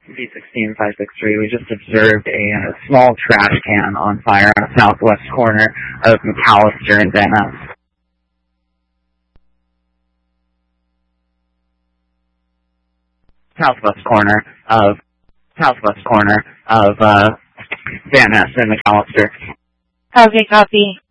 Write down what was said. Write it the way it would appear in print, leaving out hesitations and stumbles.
B16563, we just observed a small trash can on fire on the southwest corner of McAllister and Van Ness. Southwest corner of Van Ness and McAllister. Okay, copy.